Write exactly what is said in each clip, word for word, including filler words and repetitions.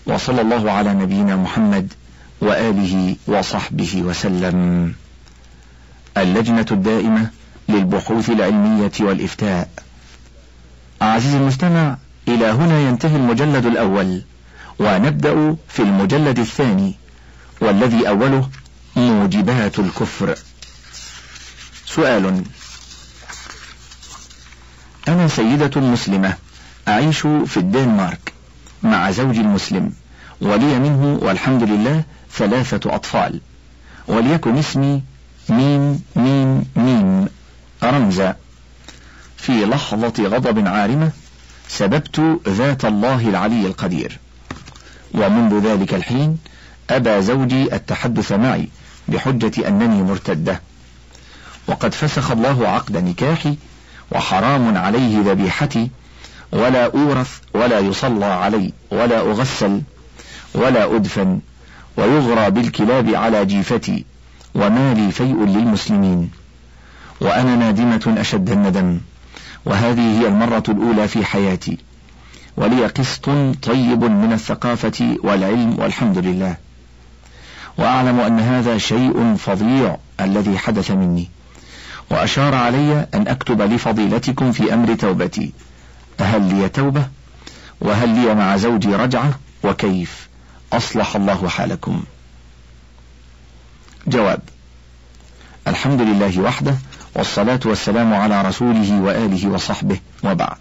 وصلى الله على نبينا محمد وآله وصحبه وسلم. اللجنة الدائمة للبحوث العلمية والإفتاء. عزيزي المستمع، إلى هنا ينتهي المجلد الأول، ونبدأ في المجلد الثاني والذي أوله موجبات الكفر. سؤال: أنا سيدة مسلمة أعيش في الدنمارك مع زوجي المسلم، ولي منه والحمد لله ثلاثة أطفال، وليكن اسمي ميم ميم ميم رمزة. في لحظة غضب عارمة سببت ذات الله العلي القدير، ومنذ ذلك الحين أبى زوجي التحدث معي بحجة أنني مرتدة، وقد فسخ الله عقد نكاحي، وحرام عليه ذبيحتي، ولا أورث ولا يصلى علي ولا أغسل ولا أدفن، ويغرى بالكلاب على جيفتي، وما لي فيء للمسلمين، وأنا نادمة أشد الندم، وهذه هي المرة الأولى في حياتي، ولي قسط طيب من الثقافة والعلم والحمد لله، وأعلم أن هذا شيء فظيع الذي حدث مني، وأشار علي أن أكتب لفضيلتكم في أمر توبتي، هل لي توبة؟ وهل لي مع زوجي رجعة؟ وكيف؟ أصلح الله حالكم. جواب: الحمد لله وحده، والصلاة والسلام على رسوله وآله وصحبه، وبعد.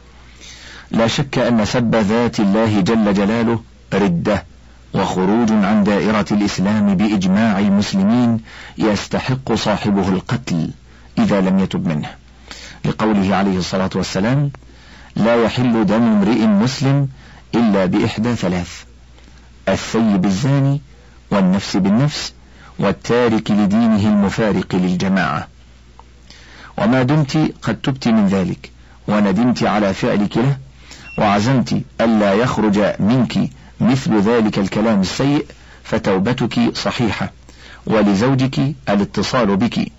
لا شك أن سب ذات الله جل جلاله ردة وخروج عن دائرة الإسلام بإجماع المسلمين، يستحق صاحبه القتل إذا لم يتب منه، لقوله عليه الصلاة والسلام: لا يحل دم امرئ مسلم إلا بإحدى ثلاث: الثيب الزاني، والنفس بالنفس، والتارك لدينه المفارق للجماعة. وما دمت قد تبت من ذلك وندمت على فعلك له، وعزمت ألا يخرج منك مثل ذلك الكلام السيء، فتوبتك صحيحة، ولزوجك الاتصال بك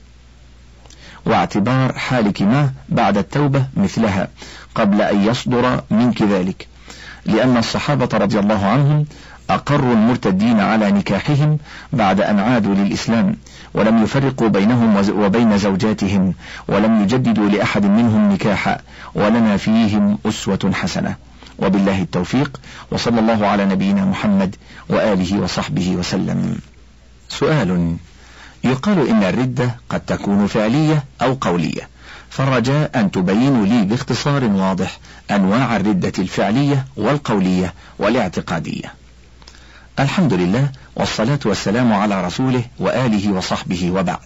واعتبار حالك معه بعد التوبة مثلها قبل أن يصدر منك ذلك، لأن الصحابة رضي الله عنهم أقروا المرتدين على نكاحهم بعد أن عادوا للإسلام، ولم يفرقوا بينهم وبين زوجاتهم، ولم يجددوا لأحد منهم نكاحا، ولنا فيهم أسوة حسنة. وبالله التوفيق، وصلى الله على نبينا محمد وآله وصحبه وسلم. سؤال: يقال إن الردة قد تكون فعلية أو قولية، فالرجاء أن تبينوا لي باختصار واضح أنواع الردة الفعلية والقولية والاعتقادية. الحمد لله، والصلاة والسلام على رسوله وآله وصحبه، وبعد.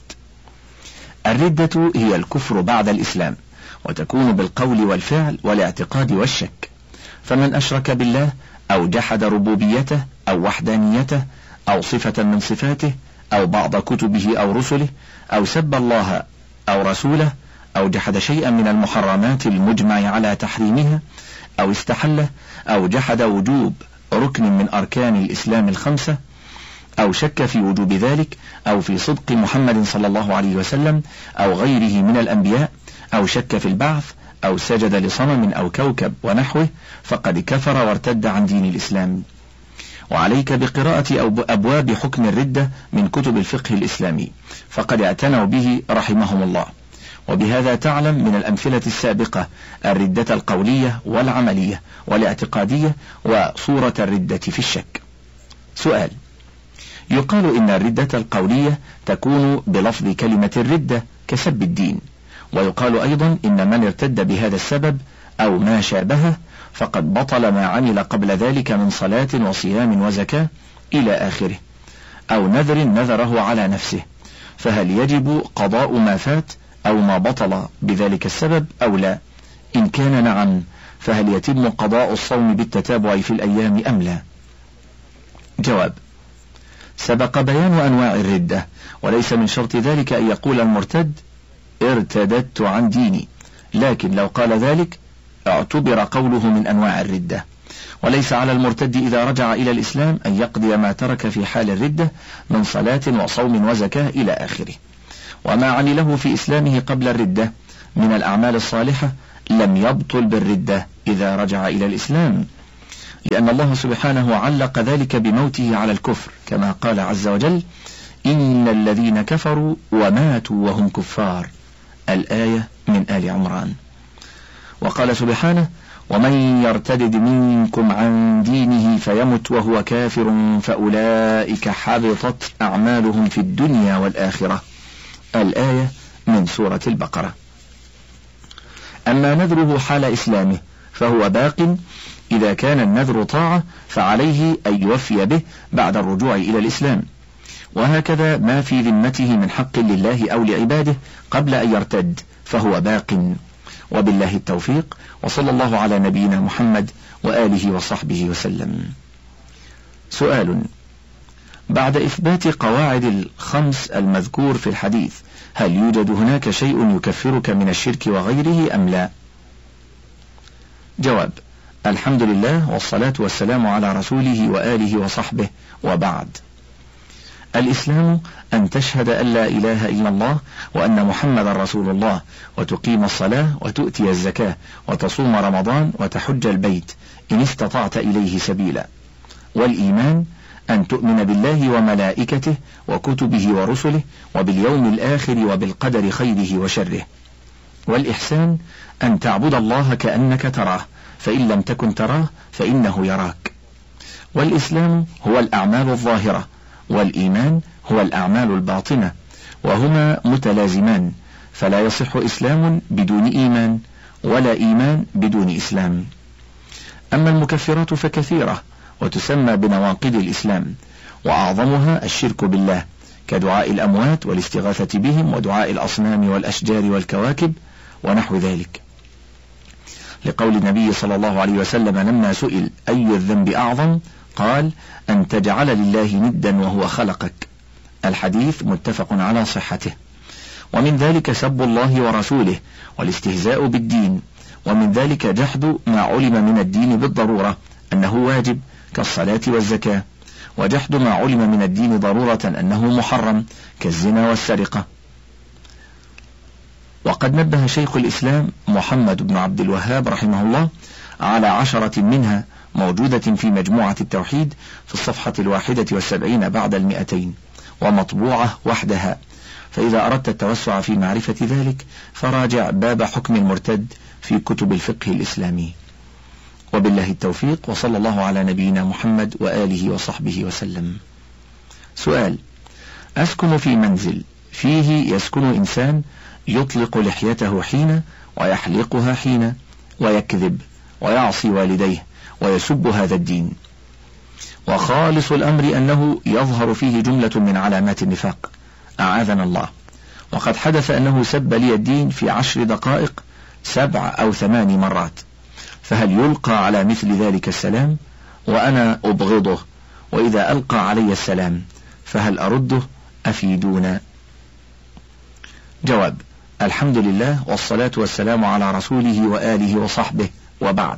الردة هي الكفر بعد الإسلام، وتكون بالقول والفعل والاعتقاد والشك، فمن أشرك بالله أو جحد ربوبيته أو وحدانيته أو صفة من صفاته أو بعض كتبه أو رسله أو سب الله أو رسوله أو جحد شيئا من المحرمات المجمع على تحريمها أو استحله أو جحد وجوب ركن من أركان الإسلام الخمسة أو شك في وجوب ذلك أو في صدق محمد صلى الله عليه وسلم أو غيره من الأنبياء أو شك في البعث أو سجد لصنم أو كوكب ونحوه، فقد كفر وارتد عن دين الإسلام. وعليك بقراءة أبواب حكم الردة من كتب الفقه الإسلامي، فقد اعتنوا به رحمهم الله، وبهذا تعلم من الأمثلة السابقة الردة القولية والعملية والاعتقادية وصورة الردة في الشك. سؤال: يقال إن الردة القولية تكون بلفظ كلمة الردة كسب الدين، ويقال أيضا إن من ارتد بهذا السبب أو ما شابهه فقد بطل ما عمل قبل ذلك من صلاة وصيام وزكاة إلى آخره، أو نذر نذره على نفسه، فهل يجب قضاء ما فات أو ما بطل بذلك السبب أو لا؟ إن كان نعم، فهل يتم قضاء الصوم بالتتابع في الأيام أم لا؟ جواب: سبق بيان أنواع الردة، وليس من شرط ذلك أن يقول المرتد ارتددت عن ديني، لكن لو قال ذلك اعتبر قوله من أنواع الردة. وليس على المرتد إذا رجع إلى الإسلام أن يقضي ما ترك في حال الردة من صلاة وصوم وزكاة إلى آخره، وما عمله في إسلامه قبل الردة من الأعمال الصالحة لم يبطل بالردة إذا رجع إلى الإسلام، لأن الله سبحانه علق ذلك بموته على الكفر، كما قال عز وجل: إن الذين كفروا وماتوا وهم كفار، الآية من آل عمران. وقال سبحانه: ومن يرتدد منكم عن دينه فيمت وهو كافر فأولئك حبطت أعمالهم في الدنيا والآخرة، الآية من سورة البقرة. أما نذره حال إسلامه فهو باق، إذا كان النذر طاعة فعليه أن يوفي به بعد الرجوع إلى الإسلام، وهكذا ما في ذمته من حق لله أو لعباده قبل أن يرتد فهو باق. وبالله التوفيق، وصلى الله على نبينا محمد وآله وصحبه وسلم. سؤال: بعد إثبات قواعد الخمس المذكور في الحديث، هل يوجد هناك شيء يكفرك من الشرك وغيره أم لا؟ جواب: الحمد لله والصلاة والسلام على رسوله وآله وصحبه، وبعد. الإسلام أن تشهد أن لا إله إلا الله وأن محمد رسول الله، وتقيم الصلاة وتؤتي الزكاة وتصوم رمضان وتحج البيت إن استطعت إليه سبيلا. والإيمان أن تؤمن بالله وملائكته وكتبه ورسله وباليوم الآخر وبالقدر خيره وشره. والإحسان أن تعبد الله كأنك تراه، فإن لم تكن تراه فإنه يراك. والإسلام هو الأعمال الظاهرة، والإيمان هو الأعمال الباطنة، وهما متلازمان، فلا يصح إسلام بدون إيمان، ولا إيمان بدون إسلام. أما المكفرات فكثيرة، وتسمى بنواقض الإسلام، وأعظمها الشرك بالله، كدعاء الأموات والاستغاثة بهم ودعاء الأصنام والأشجار والكواكب ونحو ذلك، لقول النبي صلى الله عليه وسلم لما سئل: أي الذنب أعظم؟ قال: أن تجعل لله ندا وهو خلقك. الحديث متفق على صحته. ومن ذلك سب الله ورسوله والاستهزاء بالدين، ومن ذلك جحد ما علم من الدين بالضرورة أنه واجب كالصلاة والزكاة، وجحد ما علم من الدين ضرورة أنه محرم كالزنا والسرقة. وقد نبه شيخ الإسلام محمد بن عبد الوهاب رحمه الله على عشرة منها موجودة في مجموعة التوحيد في الصفحة الواحدة والسبعين بعد المئتين، ومطبوعة وحدها، فإذا أردت التوسع في معرفة ذلك فراجع باب حكم المرتد في كتب الفقه الإسلامي. وبالله التوفيق، وصلى الله على نبينا محمد وآله وصحبه وسلم. سؤال: أسكن في منزل فيه يسكن إنسان يطلق لحيته حين ويحلقها حين، ويكذب ويعصي والديه ويسب هذا الدين، وخالص الأمر أنه يظهر فيه جملة من علامات النفاق، أعاذنا الله. وقد حدث أنه سب لي الدين في عشر دقائق سبع أو ثمان مرات، فهل يلقى على مثل ذلك السلام؟ وأنا أبغضه، وإذا ألقى علي السلام فهل أرده؟ أفيدونا. جواب: الحمد لله والصلاة والسلام على رسوله وآله وصحبه، وبعد.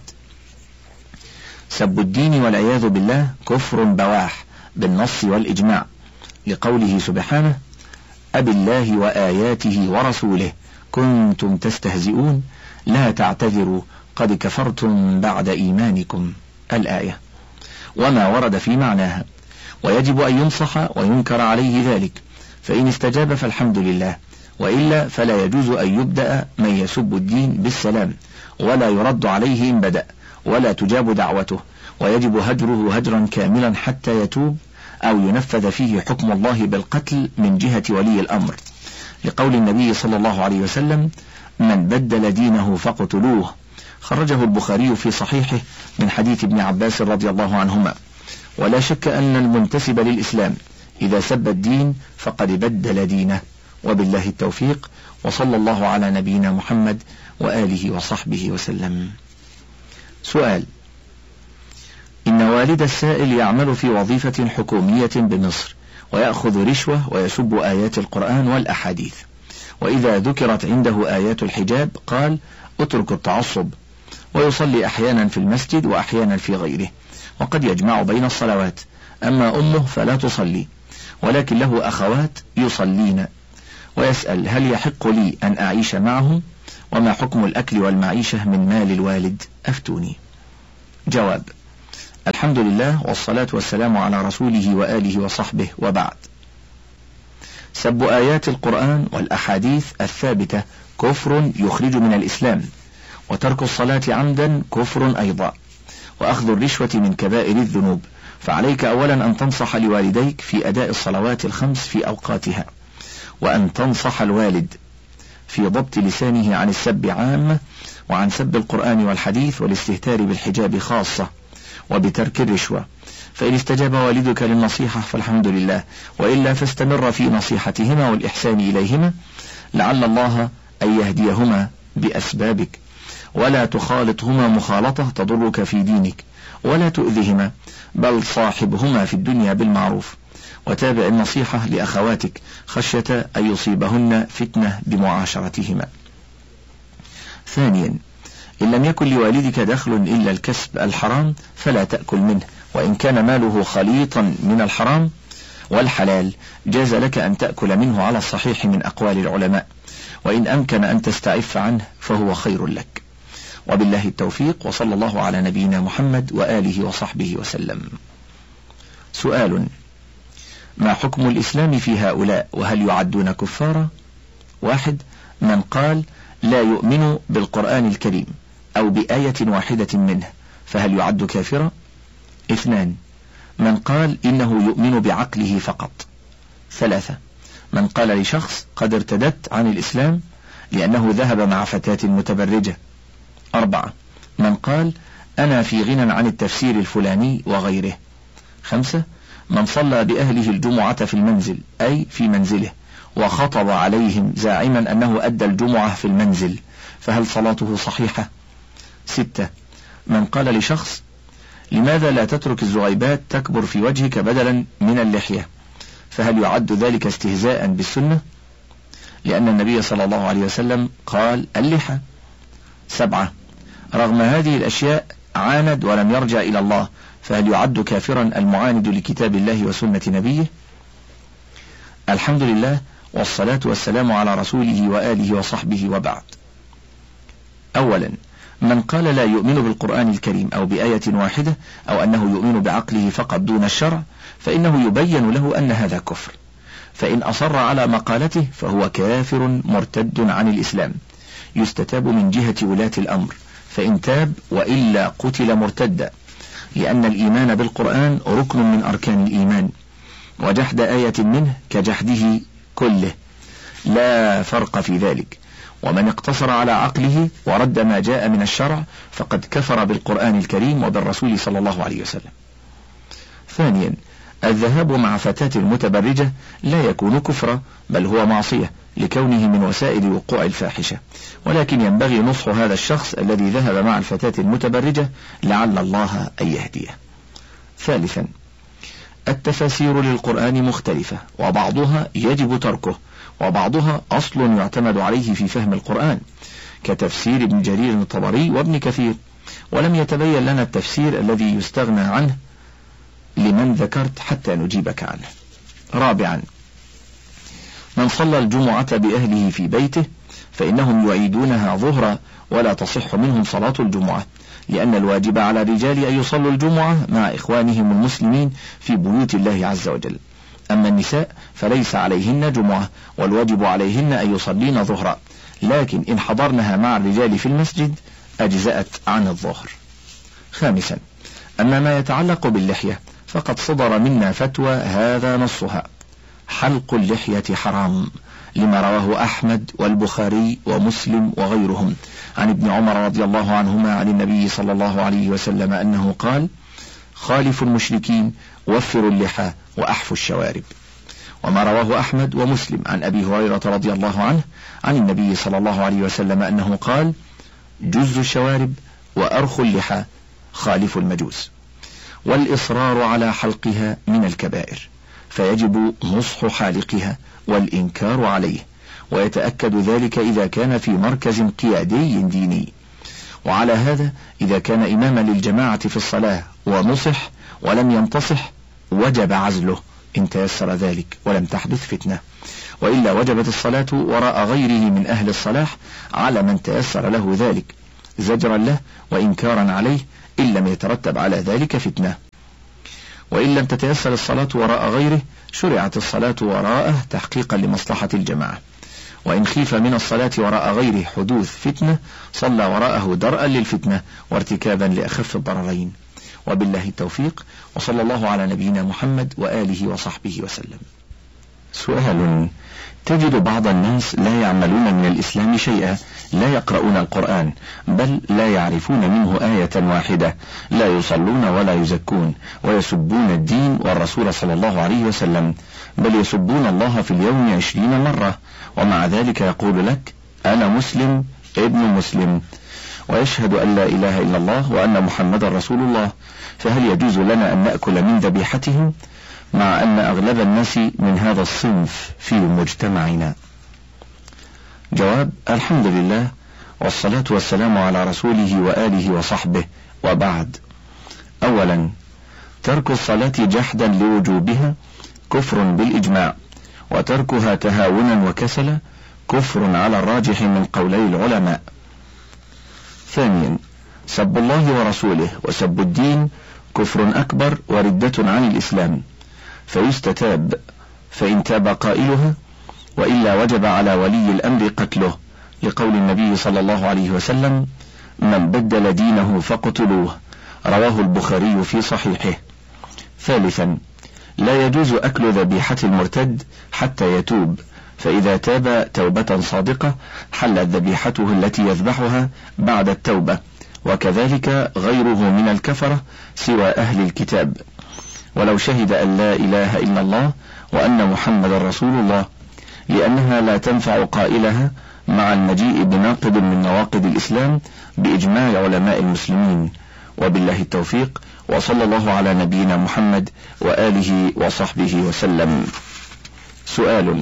سب الدين والعياذ بالله كفر بواح بالنص والإجماع، لقوله سبحانه: أب الله وآياته ورسوله كنتم تستهزئون لا تعتذروا قد كفرتم بعد إيمانكم، الآية، وما ورد في معناها. ويجب أن ينصح وينكر عليه ذلك، فإن استجاب فالحمد لله، وإلا فلا يجوز أن يبدأ من يسب الدين بالسلام، ولا يرد عليه إن بدأ، ولا تجاب دعوته، ويجب هجره هجرا كاملا حتى يتوب أو ينفذ فيه حكم الله بالقتل من جهة ولي الأمر، لقول النبي صلى الله عليه وسلم: من بدل دينه فاقتلوه، خرجه البخاري في صحيحه من حديث ابن عباس رضي الله عنهما. ولا شك أن المنتسب للإسلام إذا سب الدين فقد بدل دينه. وبالله التوفيق، وصلى الله على نبينا محمد وآله وصحبه وسلم. سؤال: إن والد السائل يعمل في وظيفة حكومية بمصر، ويأخذ رشوة ويسب آيات القرآن والأحاديث، وإذا ذكرت عنده آيات الحجاب قال: اترك التعصب، ويصلي أحيانا في المسجد وأحيانا في غيره، وقد يجمع بين الصلوات. أما أمه فلا تصلي، ولكن له أخوات يصلين، ويسأل: هل يحق لي أن أعيش معهم؟ وما حكم الأكل والمعيشة من مال الوالد؟ أفتوني. جواب: الحمد لله والصلاة والسلام على رسوله وآله وصحبه، وبعد. سب آيات القرآن والأحاديث الثابتة كفر يخرج من الإسلام، وترك الصلاة عمدا كفر أيضا، وأخذ الرشوة من كبائر الذنوب. فعليك أولا أن تنصح لوالديك في أداء الصلوات الخمس في أوقاتها، وأن تنصح الوالد في ضبط لسانه عن السب عامة، وعن سب القرآن والحديث والاستهتار بالحجاب خاصة، وبترك الرشوة. فإن استجاب والدك للنصيحة فالحمد لله، وإلا فاستمر في نصيحتهما والإحسان إليهما، لعل الله أن يهديهما بأسبابك. ولا تخالطهما مخالطة تضرك في دينك، ولا تؤذهما، بل صاحبهما في الدنيا بالمعروف. وتابع النصيحة لأخواتك خشية أن يصيبهن فتنة بمعاشرتهما. ثانيا، إن لم يكن لوالدك دخل إلا الكسب الحرام فلا تأكل منه، وإن كان ماله خليطا من الحرام والحلال جاز لك أن تأكل منه على الصحيح من أقوال العلماء، وإن أمكن أن تستعف عنه فهو خير لك. وبالله التوفيق، وصلى الله على نبينا محمد وآله وصحبه وسلم. سؤال: ما حكم الإسلام في هؤلاء، وهل يعدون كفارا؟ واحد: من قال لا يؤمن بالقرآن الكريم أو بآية واحدة منه فهل يعد كافرا؟ اثنان: من قال إنه يؤمن بعقله فقط. ثلاثة: من قال لشخص قد ارتدت عن الإسلام لأنه ذهب مع فتاة متبرجة. أربعة: من قال أنا في غنى عن التفسير الفلاني وغيره. خمسة: من صلى بأهله الجمعة في المنزل أي في منزله وخطب عليهم زاعما أنه أدى الجمعة في المنزل فهل صلاته صحيحة؟ ستة: من قال لشخص لماذا لا تترك الزغيبات تكبر في وجهك بدلا من اللحية فهل يعد ذلك استهزاء بالسنة؟ لأن النبي صلى الله عليه وسلم قال اللحى. سبعة: رغم هذه الأشياء عاند ولم يرجع إلى الله فهل يعد كافرا المعاند لكتاب الله وسنة نبيه؟ الحمد لله والصلاة والسلام على رسوله وآله وصحبه، وبعد. أولا، من قال لا يؤمن بالقرآن الكريم أو بآية واحدة أو أنه يؤمن بعقله فقط دون الشرع فإنه يبين له أن هذا كفر، فإن أصر على مقالته فهو كافر مرتد عن الإسلام، يستتاب من جهة ولاة الأمر، فإن تاب وإلا قتل مرتدا، لأن الإيمان بالقرآن ركن من أركان الإيمان، وجحد آية منه كجحده كله، لا فرق في ذلك. ومن اقتصر على عقله ورد ما جاء من الشرع فقد كفر بالقرآن الكريم وبالرسول صلى الله عليه وسلم. ثانيا، الذهاب مع فتاة متبرجة لا يكون كفرا، بل هو معصية لكونه من وسائل وقوع الفاحشة، ولكن ينبغي نصح هذا الشخص الذي ذهب مع الفتاة المتبرجة لعل الله أن يهديه. ثالثا، التفاسير للقرآن مختلفة، وبعضها يجب تركه، وبعضها أصل يعتمد عليه في فهم القرآن، كتفسير ابن جرير الطبري وابن كثير، ولم يتبين لنا التفسير الذي يستغنى عنه لمن ذكرت حتى نجيبك عنه. رابعا، من صلى الجمعة بأهله في بيته فإنهم يعيدونها ظهرا ولا تصح منهم صلاة الجمعة، لأن الواجب على الرجال أن يصلوا الجمعة مع إخوانهم المسلمين في بيوت الله عز وجل. أما النساء فليس عليهن جمعة، والواجب عليهن أن يصلين ظهرا، لكن إن حضرنها مع الرجال في المسجد أجزأت عن الظهر. خامسا، أما ما يتعلق باللحية فقد صدر منا فتوى هذا نصها: حلق اللحية حرام، لما رواه أحمد والبخاري ومسلم وغيرهم عن ابن عمر رضي الله عنهما عن النبي صلى الله عليه وسلم أنه قال: خالفوا المشركين وفروا اللحى وأحفوا الشوارب. وما رواه أحمد ومسلم عن أبي هريرة رضي الله عنه عن النبي صلى الله عليه وسلم أنه قال: جزوا الشوارب وأرخوا اللحى، خالفوا المجوس. والإصرار على حلقها من الكبائر، فيجب نصح حالقها والإنكار عليه، ويتأكد ذلك إذا كان في مركز قيادي ديني. وعلى هذا إذا كان إماما للجماعة في الصلاة ونصح ولم ينتصح وجب عزله إن تيسر ذلك ولم تحدث فتنة، وإلا وجبت الصلاة وراء غيره من أهل الصلاح على من تيسر له ذلك، زجرا له وإنكارا عليه إن لم يترتب على ذلك فتنة. وإن لم تتيسر الصلاة وراء غيره شرعت الصلاة وراءه تحقيقا لمصلحة الجماعة. وإن خيف من الصلاة وراء غيره حدوث فتنة صلى وراءه درءا للفتنة وارتكابا لأخف الضررين. وبالله التوفيق، وصلى الله على نبينا محمد وآله وصحبه وسلم. سؤال: تجد بعض الناس لا يعملون من الإسلام شيئا، لا يقرؤون القرآن بل لا يعرفون منه آية واحدة، لا يصلون ولا يزكون، ويسبون الدين والرسول صلى الله عليه وسلم، بل يسبون الله في اليوم عشرين مرة، ومع ذلك يقول لك أنا مسلم ابن مسلم، ويشهد أن لا إله إلا الله وأن محمد رسول الله، فهل يجوز لنا أن نأكل من ذبيحتهم مع أن أغلب الناس من هذا الصنف في مجتمعنا؟ جواب: الحمد لله، والصلاة والسلام على رسوله وآله وصحبه، وبعد. أولا، ترك الصلاة جحدا لوجوبها كفر بالإجماع، وتركها تهاونا وكسلا كفر على الراجح من قولي العلماء. ثانيا، سب الله ورسوله وسب الدين كفر أكبر وردة عن الإسلام، فيستتاب، فإن تاب قائلها، وإلا وجب على ولي الأمر قتله، لقول النبي صلى الله عليه وسلم: من بدل دينه فاقتلوه، رواه البخاري في صحيحه. ثالثا، لا يجوز أكل ذبيحة المرتد حتى يتوب، فإذا تاب توبة صادقة حلت ذبيحته التي يذبحها بعد التوبة، وكذلك غيره من الكفرة سوى أهل الكتاب، ولو شهد أن لا إله إلا الله وأن محمد رسول الله، لأنها لا تنفع قائلها مع المجيء بناقض من نواقض الإسلام بإجماع علماء المسلمين. وبالله التوفيق، وصلى الله على نبينا محمد وآله وصحبه وسلم. سؤال: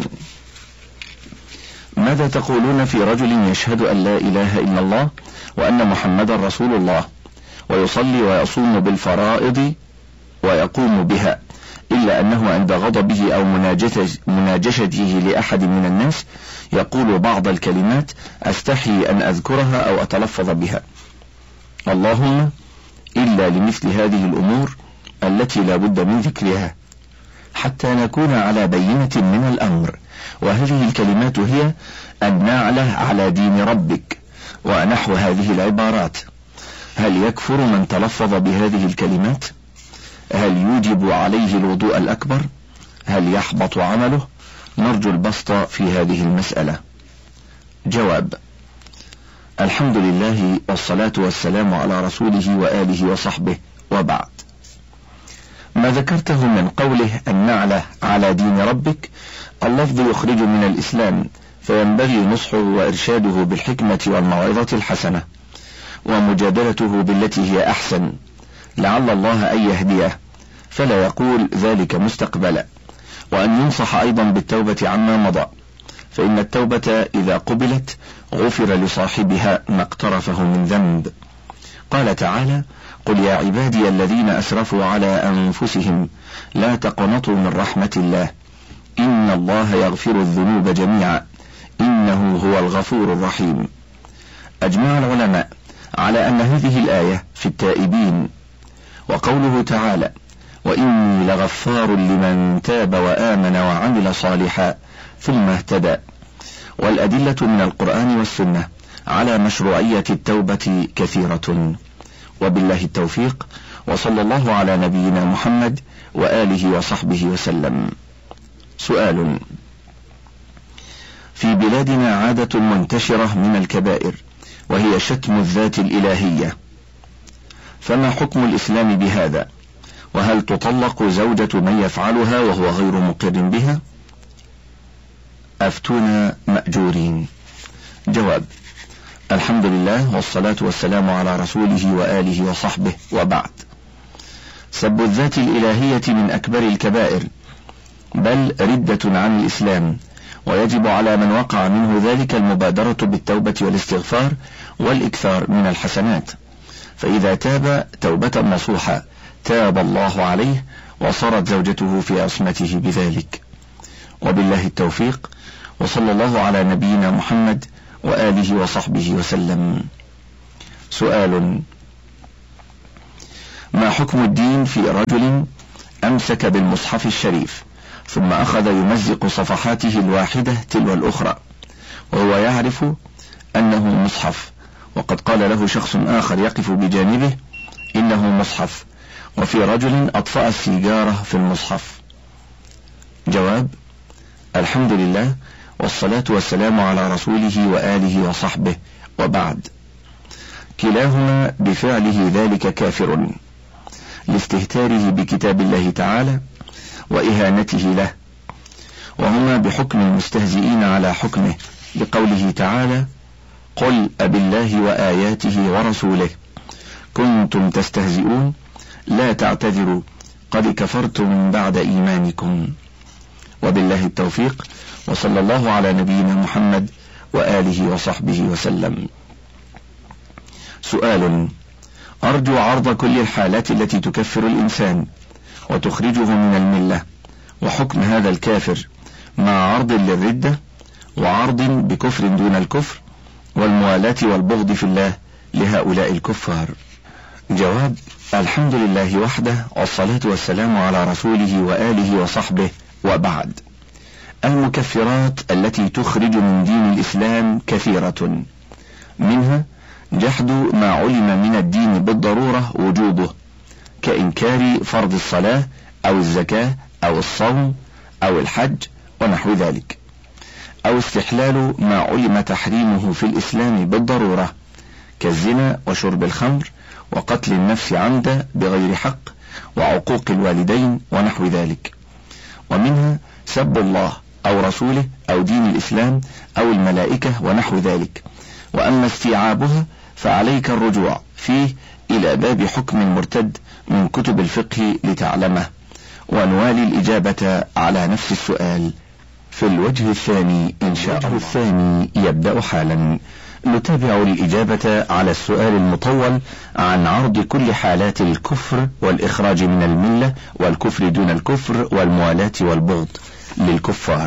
ماذا تقولون في رجل يشهد أن لا إله إلا الله وأن محمد رسول الله، ويصلي ويصوم بالفرائض ويقوم بها، إلا أنه عند غضبه أو مناجشته لأحد من الناس يقول بعض الكلمات أستحي أن أذكرها أو أتلفظ بها، اللهم إلا لمثل هذه الأمور التي لا بد من ذكرها حتى نكون على بينة من الأمر، وهذه الكلمات هي أن نعله على دين ربك ونحو هذه العبارات. هل يكفر من تلفظ بهذه الكلمات؟ هل يوجب عليه الوضوء الأكبر؟ هل يحبط عمله؟ نرجو البسط في هذه المسألة. جواب: الحمد لله، والصلاة والسلام على رسوله وآله وصحبه، وبعد. ما ذكرته من قوله النعلة على دين ربك، اللفظ يخرج من الإسلام، فينبغي نصحه وإرشاده بالحكمة والموعظة الحسنة، ومجادلته بالتي هي أحسن، لعل الله أن يهديه، فلا يقول ذلك مستقبلا، وأن ينصح أيضا بالتوبة عما مضى، فإن التوبة إذا قبلت غفر لصاحبها ما اقترفه من ذنب. قال تعالى: قل يا عبادي الذين أسرفوا على أنفسهم لا تقنطوا من رحمة الله إن الله يغفر الذنوب جميعا إنه هو الغفور الرحيم. أجمع العلماء على أن هذه الآية في التائبين. وقوله تعالى: وإني لغفار لمن تاب وآمن وعمل صالحا ثم اهتدى. والأدلة من القرآن والسنة على مشروعية التوبة كثيرة. وبالله التوفيق، وصلى الله على نبينا محمد وآله وصحبه وسلم. سؤال: في بلادنا عادة منتشرة من الكبائر وهي شتم الذات الإلهية، فما حكم الإسلام بهذا؟ وهل تطلق زوجة من يفعلها وهو غير مقر بها؟ أفتونا مأجورين. جواب: الحمد لله، والصلاة والسلام على رسوله وآله وصحبه، وبعد. سب الذات الإلهية من أكبر الكبائر، بل ردة عن الإسلام، ويجب على من وقع منه ذلك المبادرة بالتوبة والاستغفار والإكثار من الحسنات، فإذا تاب توبة نصوحة تاب الله عليه وصارت زوجته في عصمته بذلك. وبالله التوفيق، وصلى الله على نبينا محمد وآله وصحبه وسلم. سؤال: ما حكم الدين في رجل أمسك بالمصحف الشريف ثم أخذ يمزق صفحاته الواحدة تلو الأخرى وهو يعرف أنه مصحف، وقد قال له شخص آخر يقف بجانبه إنه مصحف، وفي رجل أطفأ السيجارة في المصحف؟ جواب: الحمد لله والصلاة والسلام على رسوله وآله وصحبه، وبعد. كلاهما بفعله ذلك كافر لاستهتاره بكتاب الله تعالى وإهانته له، وهما بحكم المستهزئين على حكمه، لقوله تعالى: قل أبالله وآياته ورسوله كنتم تستهزئون لا تعتذروا قد كفرتم بعد إيمانكم. وبالله التوفيق، وصلى الله على نبينا محمد وآله وصحبه وسلم. سؤال: أرجو عرض كل الحالات التي تكفر الإنسان وتخرجه من الملة، وحكم هذا الكافر مع عرض للردة وعرض بكفر دون الكفر والموالاة والبغض في الله لهؤلاء الكفار. جواب: الحمد لله وحده والصلاة والسلام على رسوله وآله وصحبه، وبعد. المكفرات التي تخرج من دين الإسلام كثيرة، منها جحد ما علم من الدين بالضرورة وجوبه، كإنكار فرض الصلاة أو الزكاة أو الصوم أو الحج ونحو ذلك، أو استحلال ما علم تحريمه في الإسلام بالضرورة، كالزنا وشرب الخمر وقتل النفس عمدا بغير حق وعقوق الوالدين ونحو ذلك. ومنها سب الله أو رسوله أو دين الإسلام أو الملائكة ونحو ذلك. وأما استيعابها فعليك الرجوع فيه إلى باب حكم المرتد من كتب الفقه لتعلمه، ونوالي الإجابة على نفس السؤال في الوجه الثاني إن شاء الله. الوجه الثاني يبدأ حالا. نتابع الإجابة على السؤال المطول عن عرض كل حالات الكفر والإخراج من الملة والكفر دون الكفر والموالاة والبغض للكفار.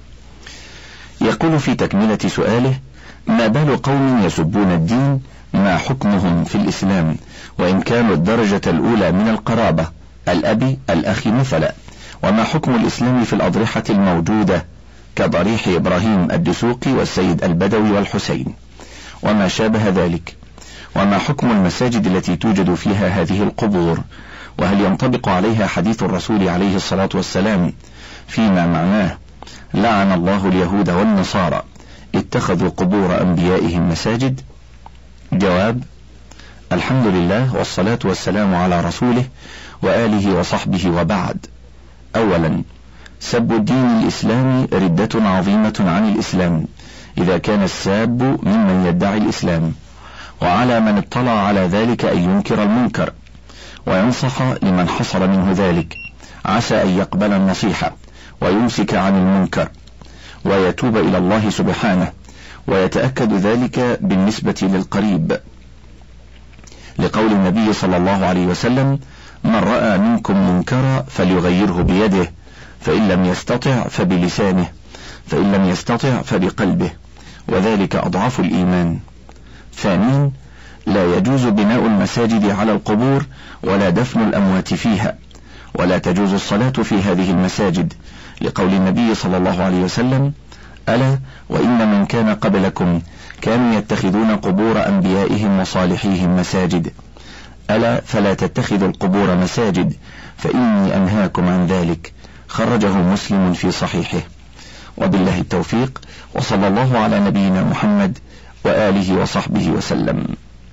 يقول في تكملة سؤاله: ما بال قوم يسبون الدين ما حكمهم في الإسلام، وإن كانوا الدرجة الأولى من القرابة الأب الأخ مثلا، وما حكم الإسلام في الأضرحة الموجودة كضريح إبراهيم الدسوقي والسيد البدوي والحسين وما شابه ذلك، وما حكم المساجد التي توجد فيها هذه القبور، وهل ينطبق عليها حديث الرسول عليه الصلاة والسلام فيما معناه: لعن الله اليهود والنصارى اتخذوا قبور أنبيائهم مساجد؟ جواب: الحمد لله والصلاة والسلام على رسوله وآله وصحبه، وبعد. أولا، سب الدين الإسلامي ردة عظيمة عن الإسلام إذا كان الساب ممن يدعي الإسلام، وعلى من اطلع على ذلك أن ينكر المنكر وينصح لمن حصل منه ذلك، عسى أن يقبل النصيحة ويمسك عن المنكر ويتوب إلى الله سبحانه، ويتأكد ذلك بالنسبة للقريب، لقول النبي صلى الله عليه وسلم: من رأى منكم منكرا فليغيره بيده، فإن لم يستطع فبلسانه، فإن لم يستطع فبقلبه، وذلك أضعف الإيمان. ثانيا، لا يجوز بناء المساجد على القبور ولا دفن الأموات فيها، ولا تجوز الصلاة في هذه المساجد، لقول النبي صلى الله عليه وسلم: ألا وإن من كان قبلكم كانوا يتخذون قبور أنبيائهم وصالحيهم مساجد، ألا فلا تتخذوا القبور مساجد فإني أنهاكم عن ذلك. خرجه مسلم في صحيحه. وبالله التوفيق، وصلى الله على نبينا محمد وآله وصحبه وسلم.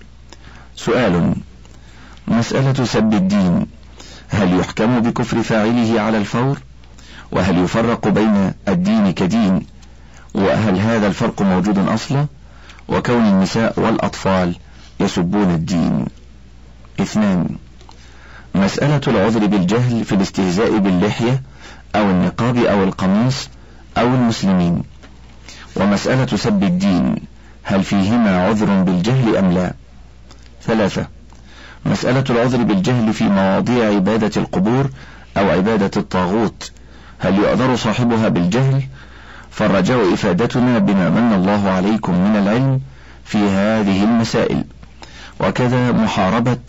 سؤال: مسألة سب الدين، هل يحكم بكفر فاعله على الفور؟ وهل يفرق بين الدين كدين؟ وهل هذا الفرق موجود أصلا؟ وكون النساء والأطفال يسبون الدين. اثنان، مسألة العذر بالجهل في الاستهزاء باللحية أو النقاب أو القميص أو المسلمين، ومسألة سب الدين، هل فيهما عذر بالجهل أم لا؟ ثلاثة، مسألة العذر بالجهل في مواضيع عبادة القبور أو عبادة الطاغوت، هل يعذر صاحبها بالجهل؟ فالرجاء إفادتنا بما من الله عليكم من العلم في هذه المسائل، وكذا محاربة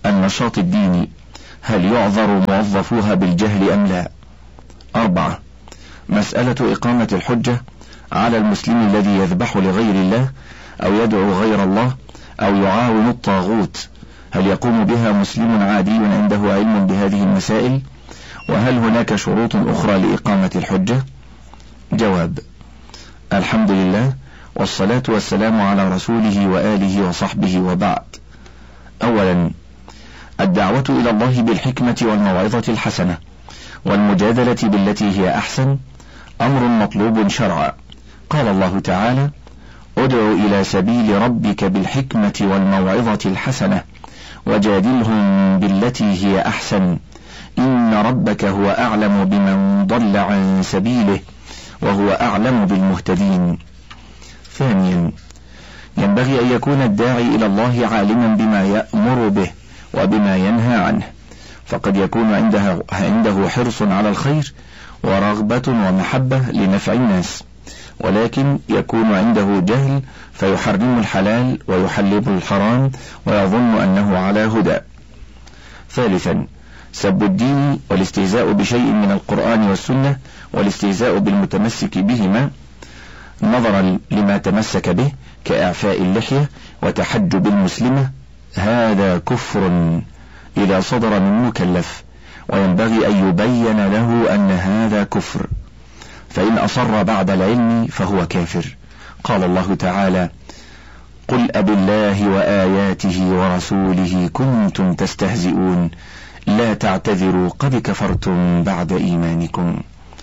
النشاط الديني، هل يعذر موظفوها بالجهل أم لا؟ أربعة، مسألة إقامة الحجة على المسلم الذي يذبح لغير الله أو يدعو غير الله أو يعاون الطاغوت، هل يقوم بها مسلم عادي عنده علم بهذه المسائل؟ وهل هناك شروط أخرى لإقامة الحجة؟ جواب: الحمد لله والصلاة والسلام على رسوله وآله وصحبه وبعد. أولا، الدعوة إلى الله بالحكمة والموعظة الحسنة والمجادلة بالتي هي أحسن أمر مطلوب شرعا. قال الله تعالى: ادع إلى سبيل ربك بالحكمة والموعظة الحسنة وجادلهم بالتي هي أحسن إن ربك هو أعلم بمن ضل عن سبيله وهو أعلم بالمهتدين. ثانيا، ينبغي أن يكون الداعي إلى الله عالما بما يأمر به وبما ينهى عنه، فقد يكون عنده, عنده حرص على الخير ورغبة ومحبة لنفع الناس، ولكن يكون عنده جهل فيحرم الحلال ويحلل الحرام ويظن أنه على هدى. ثالثا، سب الدين والاستهزاء بشيء من القرآن والسنة والاستهزاء بالمتمسك بهما نظرا لما تمسك به كإعفاء اللحية وتحجب المسلمة، هذا كفر إذا صدر من مكلف، وينبغي أن يبين له أن هذا كفر، فإن أصر بعد العلم فهو كافر. قال الله تعالى: قل أبالله وآياته ورسوله كنتم تستهزئون لا تعتذروا قد كفرتم بعد إيمانكم.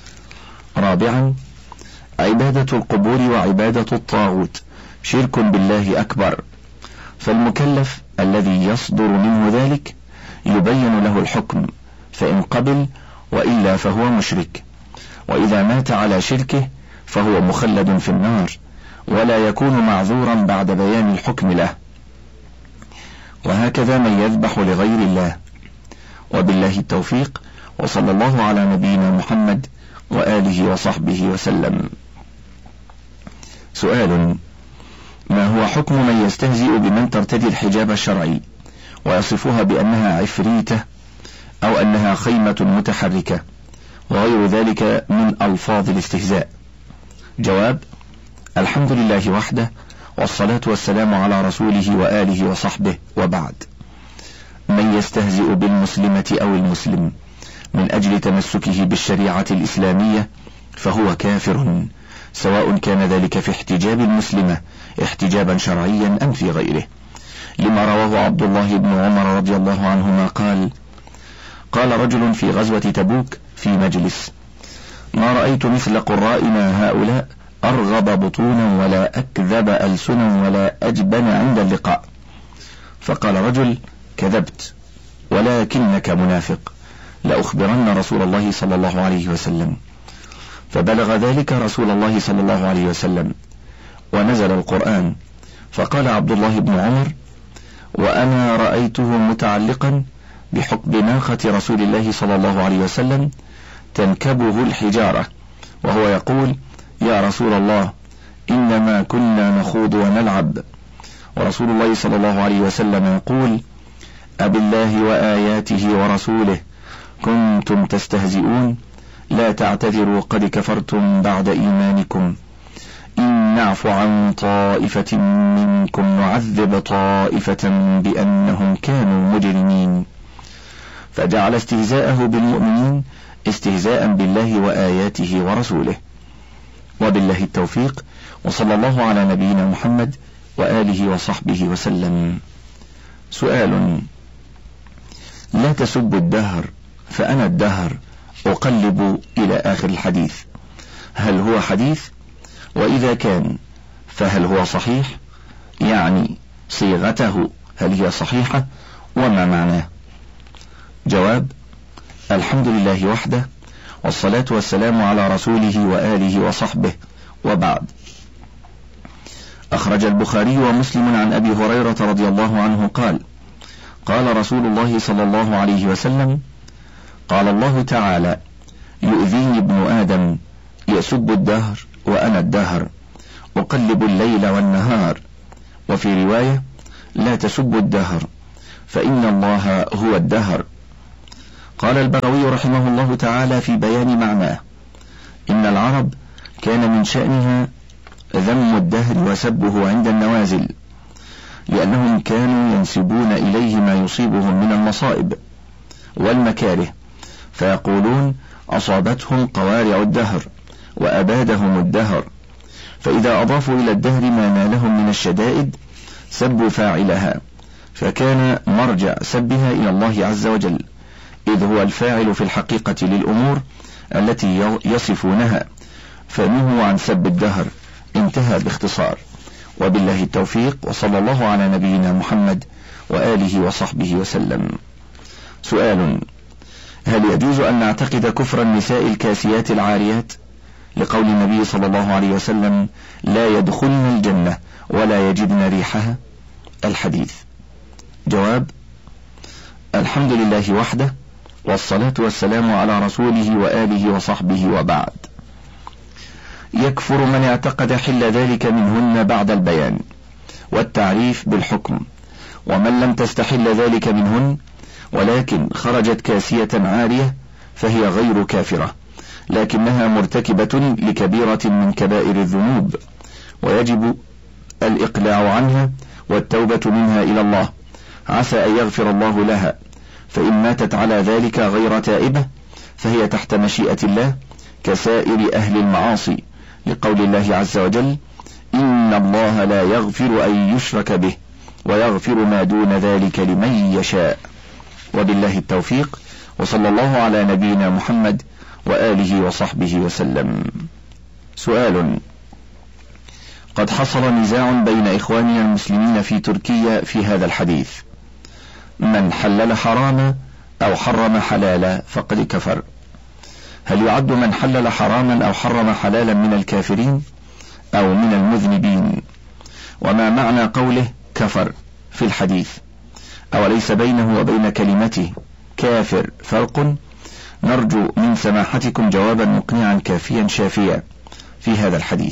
رابعا، عبادة القبور وعبادة الطاغوت شرك بالله أكبر، فالمكلف الذي يصدر منه ذلك يبين له الحكم، فإن قبل وإلا فهو مشرك، وإذا مات على شركه فهو مخلد في النار ولا يكون معذورا بعد بيان الحكم له. وهكذا من يذبح لغير الله. وبالله التوفيق، وصلى الله على نبينا محمد وآله وصحبه وسلم. سؤال: ما هو حكم من يستهزئ بمن ترتدي الحجاب الشرعي ويصفها بأنها عفريتة أو أنها خيمة متحركة وغير ذلك من ألفاظ الاستهزاء؟ جواب: الحمد لله وحده والصلاة والسلام على رسوله وآله وصحبه وبعد. من يستهزئ بالمسلمة أو المسلم من أجل تمسكه بالشريعة الإسلامية فهو كافر، سواء كان ذلك في احتجاب المسلمة احتجابا شرعيا أم في غيره، لما رواه عبد الله بن عمر رضي الله عنهما قال: قال رجل في غزوة تبوك في مجلس: ما رأيت مثل قرائنا هؤلاء أرغب بطونا ولا أكذب ألسنا ولا أجبن عند اللقاء. فقال رجل: كذبت ولكنك منافق، لأخبرن رسول الله صلى الله عليه وسلم. فبلغ ذلك رسول الله صلى الله عليه وسلم ونزل القرآن، فقال عبد الله بن عمر: وأنا رأيته متعلقا بحقب ناقة رسول الله صلى الله عليه وسلم تنكبه الحجارة، وهو يقول: يا رسول الله إنما كنا نخوض ونلعب. ورسول الله صلى الله عليه وسلم يقول: أبالله وآياته ورسوله كنتم تستهزئون لا تعتذروا قد كفرتم بعد إيمانكم، إن نعف عن طائفة منكم نعذب طائفة بأنهم كانوا مجرمين. فجعل استهزاءه بالمؤمنين استهزاء بالله وآياته ورسوله. وبالله التوفيق، وصلى الله على نبينا محمد وآله وصحبه وسلم. سؤال: لا تسبوا الدهر فأنا الدهر أقلب إلى آخر الحديث، هل هو حديث؟ وإذا كان فهل هو صحيح؟ يعني صيغته هل هي صحيحة؟ وما معناه؟ جواب: الحمد لله وحده والصلاة والسلام على رسوله وآله وصحبه وبعد. أخرج البخاري ومسلم عن أبي هريرة رضي الله عنه قال: قال رسول الله صلى الله عليه وسلم: قال الله تعالى: يؤذيني ابن آدم يسب الدهر وأنا الدهر أقلب الليل والنهار. وفي رواية: لا تسبوا الدهر فإن الله هو الدهر. قال البغوي رحمه الله تعالى في بيان معناه: إن العرب كان من شأنها ذم الدهر وسبه عند النوازل، لأنهم كانوا ينسبون إليه ما يصيبهم من المصائب والمكاره، فيقولون أصابتهم قوارع الدهر وأبادهم الدهر، فإذا أضافوا إلى الدهر ما نالهم من الشدائد سبوا فاعلها، فكان مرجع سبها إلى الله عز وجل، إذ هو الفاعل في الحقيقة للأمور التي يصفونها، فنهوا عن سب الدهر. انتهى باختصار، وبالله التوفيق، وصلى الله على نبينا محمد وآله وصحبه وسلم. سؤال: هل يجوز أن نعتقد كفر النساء الكاسيات العاريات لقول النبي صلى الله عليه وسلم: لا يدخلن الجنة ولا يجدن ريحها؟ الحديث. جواب: الحمد لله وحده، والصلاة والسلام على رسوله وآله وصحبه، وبعد. يكفر من اعتقد حل ذلك منهن بعد البيان والتعريف بالحكم، ومن لم تستحل ذلك منهن ولكن خرجت كاسية عارية فهي غير كافرة، لكنها مرتكبة لكبيرة من كبائر الذنوب، ويجب الإقلاع عنها والتوبة منها إلى الله، عسى أن يغفر الله لها، فإن ماتت على ذلك غير تائبة فهي تحت مشيئة الله كسائر أهل المعاصي، لقول الله عز وجل: إن الله لا يغفر أن يشرك به ويغفر ما دون ذلك لمن يشاء. وبالله التوفيق، وصلى الله على نبينا محمد وآله وصحبه وسلم. سؤال: قد حصل نزاع بين إخواننا المسلمين في تركيا في هذا الحديث: من حلل حراما أو حرم حلالا فقد كفر. هل يعد من حلل حراما أو حرم حلالا من الكافرين أو من المذنبين؟ وما معنى قوله كفر في الحديث؟ أوليس بينه وبين كلمته كافر فرق؟ نرجو من سماحتكم جوابا مقنعا كافيا شافيا في هذا الحديث.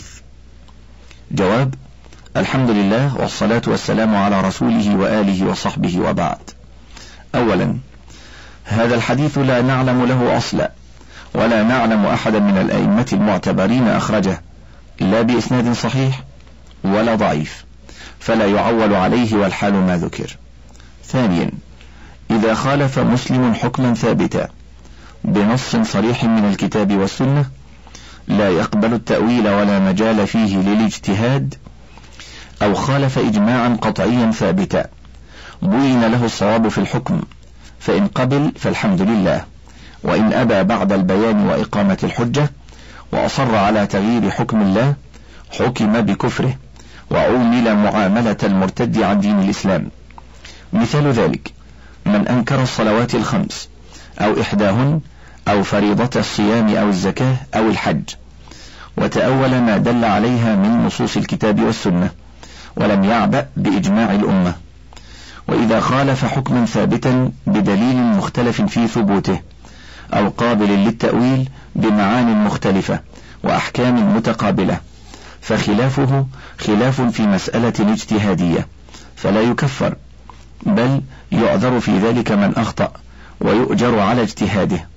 جواب: الحمد لله، والصلاة والسلام على رسوله وآله وصحبه، وبعد. أولا، هذا الحديث لا نعلم له أصلا، ولا نعلم أحدا من الأئمة المعتبرين أخرجه، لا بإسناد صحيح ولا ضعيف، فلا يعول عليه والحال ما ذكر. ثانيا، إذا خالف مسلم حكما ثابتا بنص صريح من الكتاب والسنة لا يقبل التأويل ولا مجال فيه للاجتهاد، أو خالف إجماعا قطعيا ثابتا بين له الصواب في الحكم، فإن قبل فالحمد لله، وإن أبى بعد البيان وإقامة الحجة وأصر على تغيير حكم الله حكم بكفره وعومل معاملة المرتد عن دين الإسلام. مثال ذلك من أنكر الصلوات الخمس أو إحداهن أو فريضة الصيام أو الزكاة أو الحج، وتأول ما دل عليها من نصوص الكتاب والسنة، ولم يعبأ بإجماع الأمة. وإذا خالف حكما ثابتا بدليل مختلف في ثبوته أو قابل للتأويل بمعان مختلفة وأحكام متقابلة، فخلافه خلاف في مسألة اجتهادية، فلا يكفر، بل يعذر في ذلك من أخطأ ويؤجر على اجتهاده،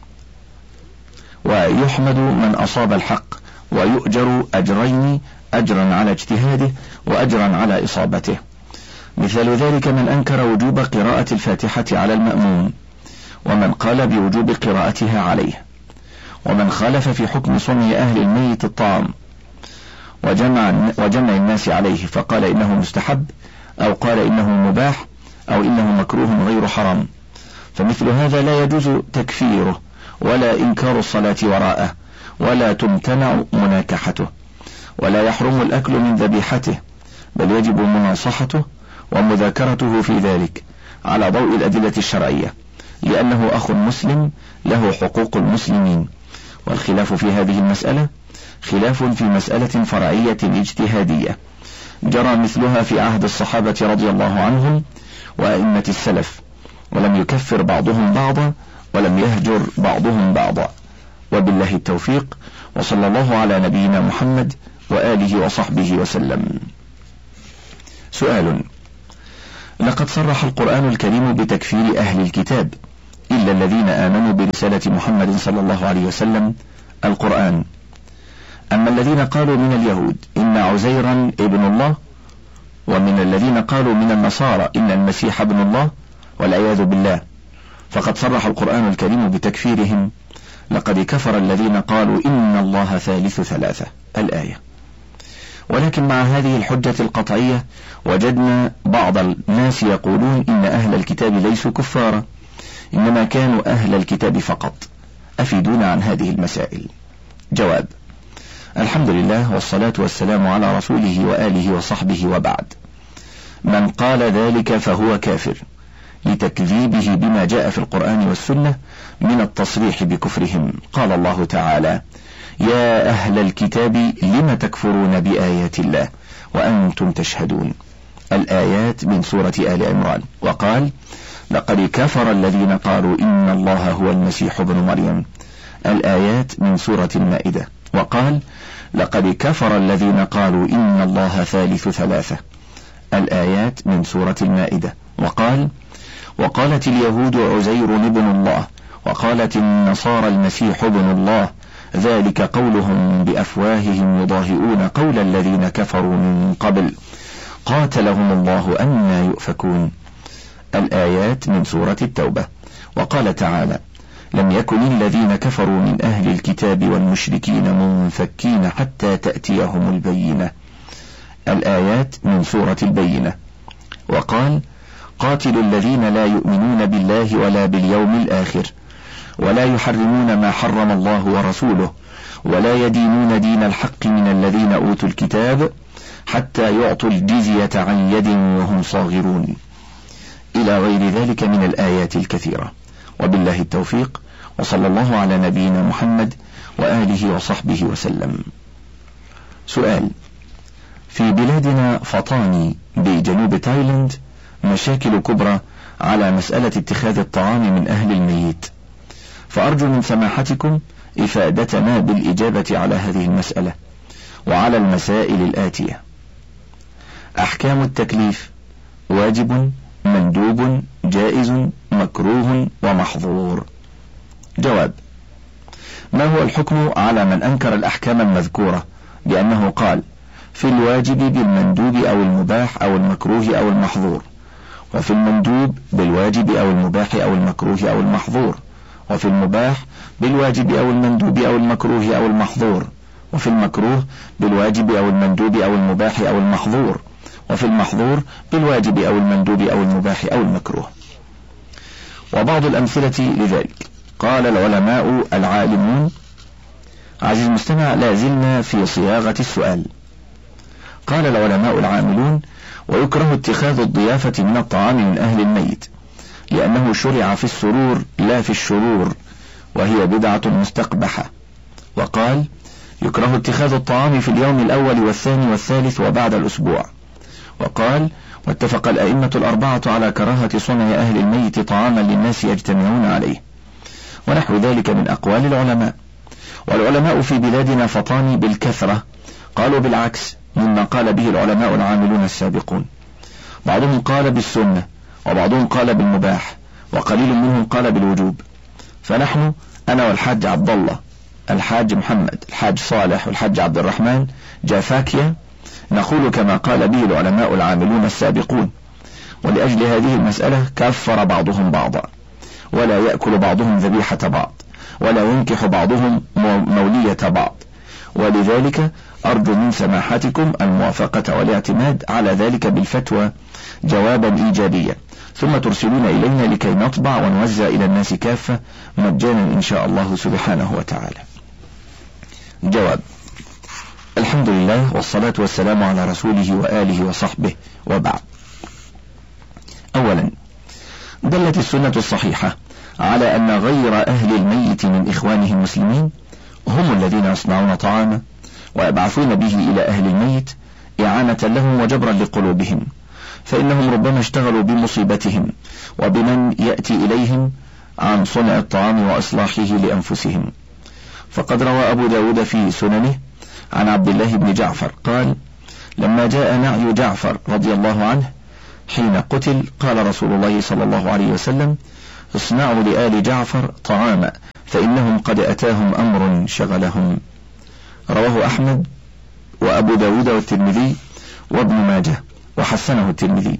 ويحمد من أصاب الحق ويؤجر أجرين، أجرا على اجتهاده وأجرا على إصابته. مثال ذلك من أنكر وجوب قراءة الفاتحة على المأموم، ومن قال بوجوب قراءتها عليه، ومن خالف في حكم صنع أهل الميت الطعام وجمع, وجمع الناس عليه، فقال إنه مستحب أو قال إنه مباح أو إنه مكروه غير حرام، فمثل هذا لا يجوز تكفيره ولا إنكار الصلاة وراءه، ولا تمتنع مناكحته، ولا يحرم الأكل من ذبيحته، بل يجب مناصحته ومذاكرته في ذلك على ضوء الأدلة الشرعية، لأنه أخ مسلم له حقوق المسلمين. والخلاف في هذه المسألة خلاف في مسألة فرعية اجتهادية جرى مثلها في عهد الصحابة رضي الله عنهم وأئمة السلف، ولم يكفر بعضهم بعضا ولم يهجر بعضهم بعضا. وبالله التوفيق، وصلى الله على نبينا محمد وآله وصحبه وسلم. سؤال: لقد صرح القرآن الكريم بتكفير أهل الكتاب إلا الذين آمنوا برسالة محمد صلى الله عليه وسلم القرآن. أما الذين قالوا من اليهود إن عزيرا ابن الله، ومن الذين قالوا من النصارى إن المسيح ابن الله والعياذ بالله، فقد صرح القرآن الكريم بتكفيرهم: لقد كفر الذين قالوا إن الله ثالث ثلاثة، الآية. ولكن مع هذه الحجة القطعية وجدنا بعض الناس يقولون إن أهل الكتاب ليسوا كفارا، إنما كانوا أهل الكتاب فقط. أفيدونا عن هذه المسائل. جواب: الحمد لله والصلاة والسلام على رسوله وآله وصحبه، وبعد. من قال ذلك فهو كافر لتكذيبه بما جاء في القرآن والسنة من التصريح بكفرهم. قال الله تعالى: يا أهل الكتاب لم تكفرون بآيات الله وأنتم تشهدون، الآيات من سورة آل عمران. وقال: لقد كفر الذين قالوا إن الله هو المسيح ابن مريم، الآيات من سورة المائدة. وقال: لقد كفر الذين قالوا إن الله ثالث ثلاثة، الآيات من سورة المائدة. وقال: وقالت اليهود عزير ابن الله، وقالت النصارى المسيح ابن الله، ذلك قولهم بأفواههم يضاهئون قول الذين كفروا من قبل، قاتلهم الله أنى يؤفكون، الآيات من سورة التوبة. وقال تعالى: لم يكن الذين كفروا من أهل الكتاب والمشركين منفكين حتى تأتيهم البينة، الآيات من سورة البينة. وقال: قاتلوا الذين لا يؤمنون بالله ولا باليوم الآخر، ولا يحرمون ما حرم الله ورسوله، ولا يدينون دين الحق من الذين أوتوا الكتاب حتى يعطوا الجزية عن يد وهم صاغرون، إلى غير ذلك من الآيات الكثيرة. وبالله التوفيق، وصلى الله على نبينا محمد وآله وصحبه وسلم. سؤال: في بلادنا فطاني بجنوب تايلاند مشاكل كبرى على مسألة اتخاذ الطعام من أهل الميت، فأرجو من سماحتكم إفادتنا بالإجابة على هذه المسألة وعلى المسائل الآتية. أحكام التكليف: واجب، مندوب، جائز، مكروه، ومحظور. جواب: ما هو الحكم على من أنكر الأحكام المذكورة بأنه قال في الواجب بالمندوب أو المباح أو المكروه أو المحظور، وفي المندوب بالواجب أو المباح أو المكروه أو المحظور، وفي المباح بالواجب أو المندوب أو المكروه أو المحظور، وفي المكروه بالواجب أو المندوب أو المباح أو المحظور، وفي المحظور بالواجب أو المندوب أو المباح أو المكروه. وبعض الأمثلة لذلك: قال العلماء العالمون. عزيز المستمع، لا زلنا في صياغة السؤال. قال العلماء العاملون: ويكره اتخاذ الضيافة من الطعام من أهل الميت لأنه شرع في السرور لا في الشرور، وهي بدعة مستقبحة. وقال: يكره اتخاذ الطعام في اليوم الأول والثاني والثالث وبعد الأسبوع. وقال: واتفق الأئمة الأربعة على كراهة صنع أهل الميت طعاما للناس يجتمعون عليه، ونحو ذلك من أقوال العلماء. والعلماء في بلادنا فطاني بالكثرة قالوا بالعكس مما قال به العلماء العاملون السابقون، بعضهم قال بالسنة، وبعضهم قال بالمباح، وقليل منهم قال بالوجوب. فنحن أنا والحاج عبد الله، الحاج محمد، الحاج صالح، والحاج عبد الرحمن جافاكيا نقول كما قال به العلماء العاملون السابقون. ولأجل هذه المسألة كفر بعضهم بعضا، ولا يأكل بعضهم ذبيحة بعض، ولا ينكح بعضهم مولية بعض. ولذلك أرجو من سماحتكم الموافقة والاعتماد على ذلك بالفتوى جوابا إيجابيا، ثم ترسلون إلينا لكي نطبع ونوزع إلى الناس كافة مجانا إن شاء الله سبحانه وتعالى. جواب: الحمد لله والصلاة والسلام على رسوله وآله وصحبه، وبعد. أولا، دلت السنة الصحيحة على أن غير أهل الميت من إخوانه المسلمين هم الذين يصنعون طعاما ويبعثون به إلى أهل الميت إعانة لهم وجبرا لقلوبهم، فإنهم ربما اشتغلوا بمصيبتهم وبمن يأتي إليهم عن صنع الطعام وإصلاحه لأنفسهم. فقد روى أبو داود في سننه عن عبد الله بن جعفر قال: لما جاء نعي جعفر رضي الله عنه حين قتل قال رسول الله صلى الله عليه وسلم: اصنعوا لآل جعفر طعاما فإنهم قد أتاهم أمر شغلهم. رواه أحمد وأبو داود والترمذي وابن ماجه وحسنه الترمذي.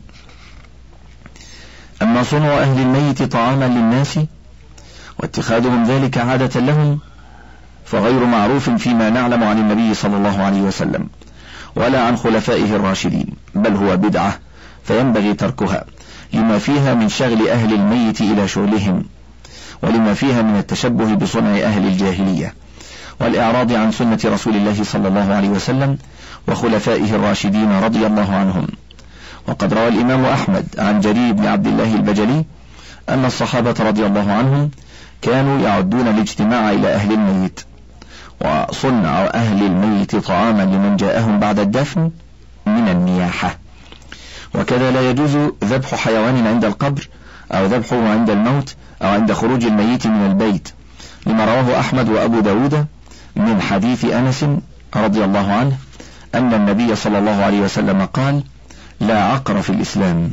أما صنع أهل الميت طعاما للناس واتخاذهم ذلك عادة لهم فغير معروف فيما نعلم عن النبي صلى الله عليه وسلم ولا عن خلفائه الراشدين، بل هو بدعة فينبغي تركها لما فيها من شغل أهل الميت إلى شغلهم، ولما فيها من التشبه بصنع أهل الجاهلية والإعراض عن سنة رسول الله صلى الله عليه وسلم وخلفائه الراشدين رضي الله عنهم. وقد روى الإمام أحمد عن جرير بن عبد الله البجلي أن الصحابة رضي الله عنهم كانوا يعدون الاجتماع إلى أهل الميت وصنع أهل الميت طعاما لمن جاءهم بعد الدفن من النياحة. وكذا لا يجوز ذبح حيوان عند القبر أو ذبحه عند الموت أو عند خروج الميت من البيت، لما رواه أحمد وأبو داود من حديث أنس رضي الله عنه أن النبي صلى الله عليه وسلم قال: لا عقر في الإسلام.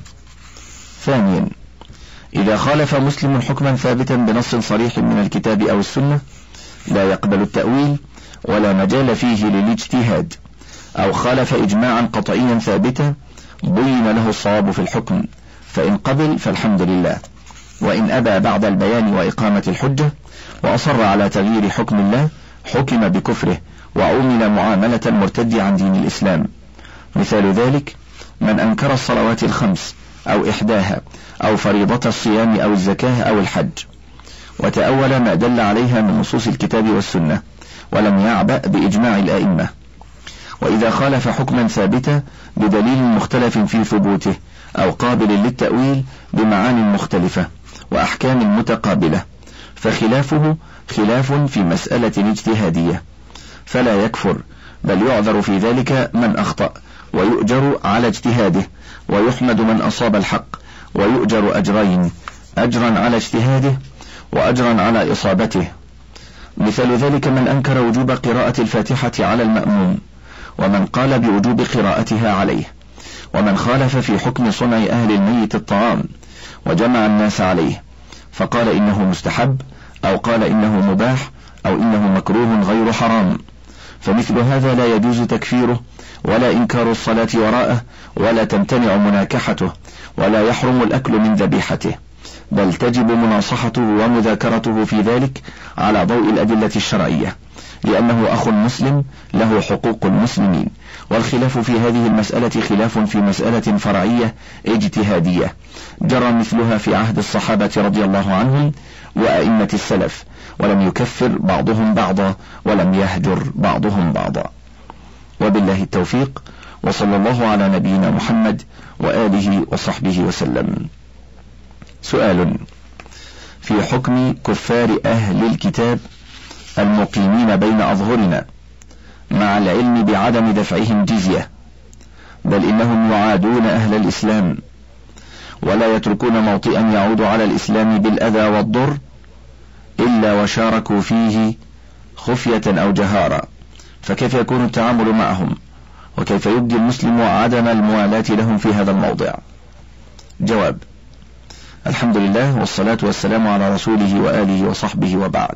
ثانيا، إذا خالف مسلم حكما ثابتا بنص صريح من الكتاب أو السنة لا يقبل التأويل ولا مجال فيه للاجتهاد، أو خالف إجماعا قطعيا ثابتا بين له الصواب في الحكم، فإن قبل فالحمد لله، وإن أبى بعد البيان وإقامة الحجة وأصر على تغيير حكم الله حكم بكفره وعومل معاملة المرتد عن دين الإسلام. مثال ذلك من أنكر الصلوات الخمس أو إحداها أو فريضة الصيام أو الزكاة أو الحج وتأول ما دل عليها من نصوص الكتاب والسنة ولم يعبأ بإجماع الآئمة. وإذا خالف حكما ثابتا بدليل مختلف في ثبوته أو قابل للتأويل بمعان مختلفة وأحكام متقابلة فخلافه خلاف في مسألة اجتهادية، فلا يكفر بل يعذر في ذلك من أخطأ ويؤجر على اجتهاده، ويحمد من أصاب الحق ويؤجر أجرين: أجرا على اجتهاده وأجرا على إصابته. مثال ذلك من أنكر وجوب قراءة الفاتحة على المأموم ومن قال بوجوب قراءتها عليه، ومن خالف في حكم صنع أهل الميت الطعام وجمع الناس عليه فقال إنه مستحب أو قال إنه مباح أو إنه مكروه غير حرام، فمثل هذا لا يجوز تكفيره ولا إنكار الصلاة وراءه ولا تمتنع مناكحته ولا يحرم الأكل من ذبيحته، بل تجب مناصحته ومذاكرته في ذلك على ضوء الأدلة الشرعية، لأنه أخ مسلم له حقوق المسلمين. والخلاف في هذه المسألة خلاف في مسألة فرعية اجتهادية جرى مثلها في عهد الصحابة رضي الله عنهم وأئمة السلف، ولم يكفر بعضهم بعضا ولم يهجر بعضهم بعضا. وبالله التوفيق، وصلى الله على نبينا محمد وآله وصحبه وسلم. سؤال: في حكم كفار أهل الكتاب المقيمين بين أظهرنا مع العلم بعدم دفعهم جزية، بل إنهم يعادون أهل الإسلام ولا يتركون موطئا يعود على الإسلام بالأذى والضر إلا وشاركوا فيه خفية أو جهارا، فكيف يكون التعامل معهم؟ وكيف يبدي المسلم عدم الموالاة لهم في هذا الموضع؟ جواب: الحمد لله والصلاة والسلام على رسوله وآله وصحبه، وبعد.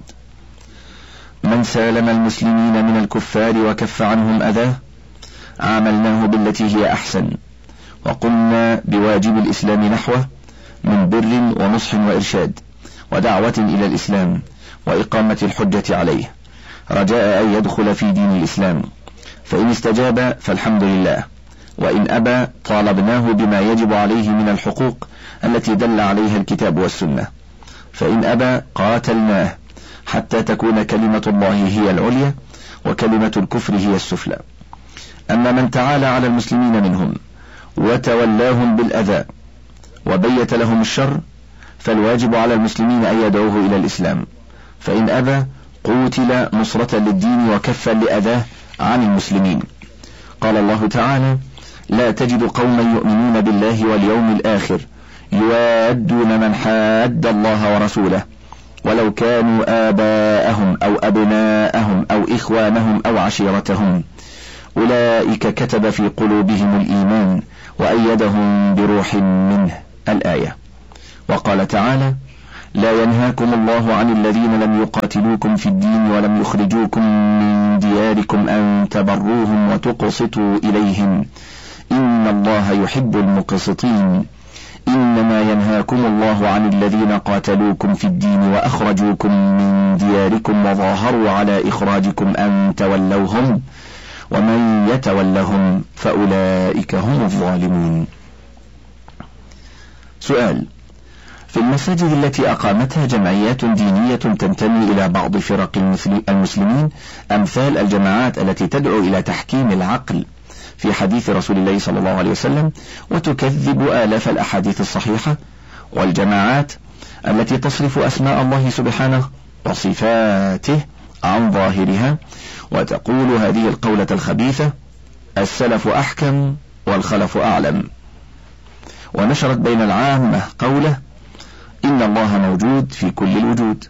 من سالم المسلمين من الكفار وكف عنهم أذاه عاملناه بالتي هي أحسن، وقلنا بواجب الإسلام نحوه من بر ونصح وإرشاد ودعوة إلى الإسلام وإقامة الحجة عليه، رجاء أن يدخل في دين الإسلام، فإن استجاب فالحمد لله، وإن أبى طالبناه بما يجب عليه من الحقوق التي دل عليها الكتاب والسنة، فإن أبى قاتلناه حتى تكون كلمة الله هي العليا وكلمة الكفر هي السفلى. أما من تعالى على المسلمين منهم وتولاهم بالأذى وبيت لهم الشر فالواجب على المسلمين أن يدعوه إلى الإسلام، فإن أبى قوتل نصرة للدين وكفا لأذاه عن المسلمين. قال الله تعالى: لا تجد قوما يؤمنون بالله واليوم الآخر يوادون من حاد الله ورسوله ولو كانوا آباءهم أو أبناءهم أو إخوانهم أو عشيرتهم أولئك كتب في قلوبهم الإيمان وأيدهم بروح منه. الآية. وقال تعالى: لا ينهاكم الله عن الذين لم يقاتلوكم في الدين ولم يخرجوكم من دياركم أن تبروهم وتقسطوا إليهم إن الله يحب المقسطين. إنما ينهاكم الله عن الذين قاتلوكم في الدين وأخرجوكم من دياركم وظاهروا على إخراجكم أن تولوهم ومن يتولهم فأولئك هم الظالمون. سؤال: في المساجد التي أقامتها جمعيات دينية تنتمي إلى بعض فرق المسلمين أمثال الجماعات التي تدعو إلى تحكيم العقل في حديث رسول الله صلى الله عليه وسلم وتكذب آلاف الأحاديث الصحيحة، والجماعات التي تصرف أسماء الله سبحانه وصفاته عن ظاهرها وتقول هذه القولة الخبيثة: السلف أحكم والخلف أعلم، ونشرت بين العامة قوله: إن الله موجود في كل الوجود،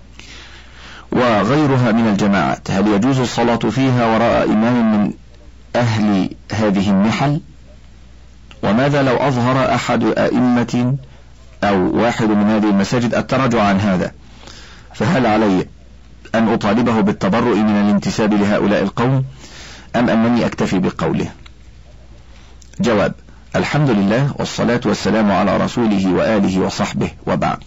وغيرها من الجماعات، هل يجوز الصلاة فيها وراء إمام من أهل هذه النحل؟ وماذا لو أظهر أحد أئمة أو واحد من هذه المساجد التراجع عن هذا، فهل علي أن أطالبه بالتبرؤ من الانتساب لهؤلاء القوم أم أنني أكتفي بقوله؟ جواب: الحمد لله والصلاة والسلام على رسوله وآله وصحبه، وبعد.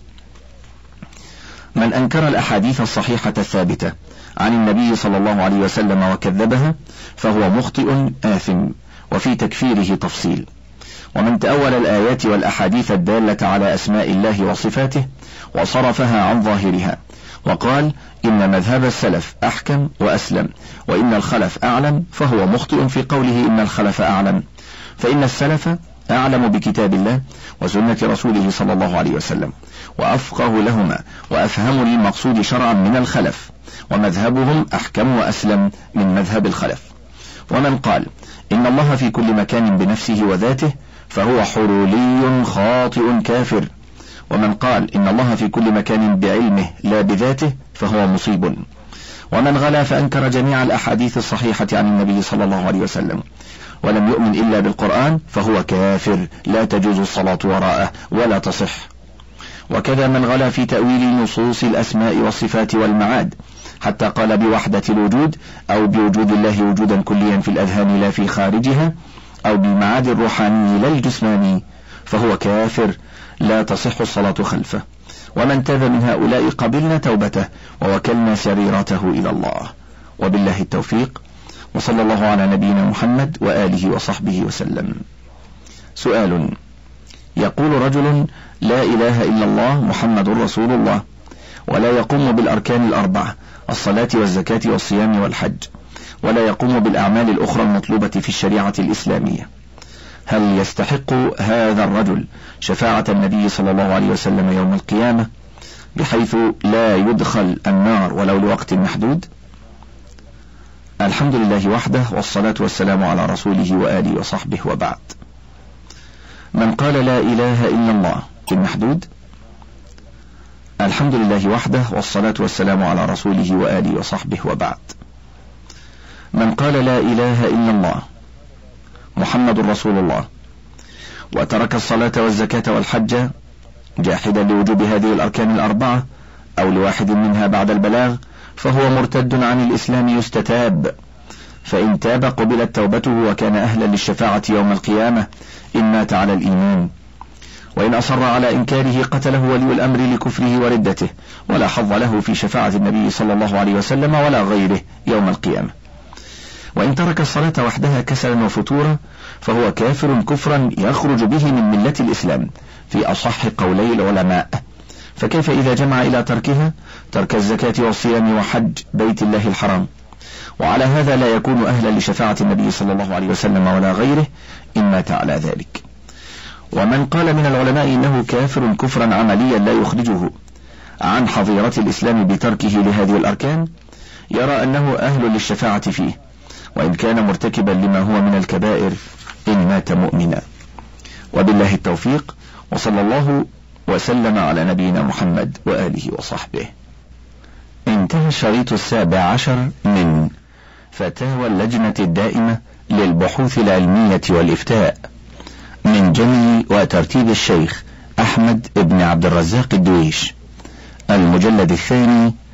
من أنكر الأحاديث الصحيحة الثابتة عن النبي صلى الله عليه وسلم وكذبها فهو مخطئ آثم، وفي تكفيره تفصيل. ومن تأول الآيات والأحاديث الدالة على أسماء الله وصفاته وصرفها عن ظاهرها وقال إن مذهب السلف أحكم وأسلم وإن الخلف أعلم، فهو مخطئ في قوله إن الخلف أعلم، فإن السلف أعلم بكتاب الله وسنة رسوله صلى الله عليه وسلم، وأفقه لهما وأفهم للمقصود شرعا من الخلف، ومذهبهم أحكم وأسلم من مذهب الخلف. ومن قال إن الله في كل مكان بنفسه وذاته فهو حلولي خاطئ كافر، ومن قال إن الله في كل مكان بعلمه لا بذاته فهو مصيب. ومن غلا فأنكر جميع الأحاديث الصحيحة عن النبي صلى الله عليه وسلم ولم يؤمن إلا بالقرآن فهو كافر لا تجوز الصلاة وراءه ولا تصح. وكذا من غلا في تأويل نصوص الأسماء والصفات والمعاد حتى قال بوحدة الوجود أو بوجود الله وجودا كليا في الأذهان لا في خارجها، أو بالمعاد الروحاني لا الجسماني، فهو كافر لا تصح الصلاة خلفه. ومن تاب من هؤلاء قبلنا توبته ووكلنا سريرته إلى الله، وبالله التوفيق، وصلى الله على نبينا محمد وآله وصحبه وسلم. سؤال: يقول رجل لا إله إلا الله محمد رسول الله، ولا يقوم بالأركان الأربعة الصلاة والزكاة والصيام والحج، ولا يقوم بالأعمال الأخرى المطلوبة في الشريعة الإسلامية، هل يستحق هذا الرجل شفاعة النبي صلى الله عليه وسلم يوم القيامة بحيث لا يدخل النار ولو لوقت محدود؟ الحمد لله وحده والصلاة والسلام على رسوله وآله وصحبه، وبعد. من قال لا إله إلا الله بالمحدود: الحمد لله وحده والصلاة والسلام على رسوله وآله وصحبه، وبعد. من قال لا إله إلا الله محمد رسول الله وترك الصلاة والزكاة والحج جاحدا لوجوب هذه الأركان الأربعة أو لواحد منها بعد البلاغ فهو مرتد عن الإسلام يستتاب، فإن تاب قبلت توبته وكان أهلا للشفاعة يوم القيامة إن مات على الإيمان، وإن أصر على إنكاره قتله ولي الأمر لكفره وردته، ولا حظ له في شفاعة النبي صلى الله عليه وسلم ولا غيره يوم القيامة. وإن ترك الصلاة وحدها كسلا وفتورا فهو كافر كفرا يخرج به من ملة الإسلام في أصح قولي العلماء، فكيف إذا جمع إلى تركها ترك الزكاة والصيام وحج بيت الله الحرام؟ وعلى هذا لا يكون أهلا لشفاعة النبي صلى الله عليه وسلم ولا غيره إن مات على ذلك. ومن قال من العلماء إنه كافر كفرا عمليا لا يخرجه عن حظيرة الإسلام بتركه لهذه الأركان يرى أنه أهل للشفاعة فيه، وإن كان مرتكبا لما هو من الكبائر إن مات مؤمنا. وبالله التوفيق، وصلى الله وسلم على نبينا محمد وآله وصحبه. انتهى الشريط السابع عشر من فتاوى اللجنة الدائمة للبحوث العلمية والإفتاء، من جمع وترتيب الشيخ أحمد بن عبد الرزاق الدويش، المجلد الثاني